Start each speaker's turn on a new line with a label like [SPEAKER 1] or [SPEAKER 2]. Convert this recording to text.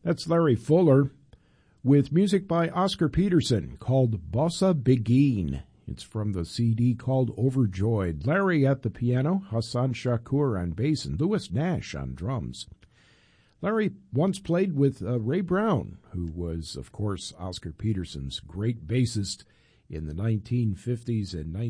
[SPEAKER 1] That's Larry Fuller with music by Oscar Peterson called Bossa Begin. It's from the CD called Overjoyed. Larry at the piano, Hassan Shakur on bass, and Louis Nash on drums. Larry once played with Ray Brown, who was, of course, Oscar Peterson's great bassist in the 1950s and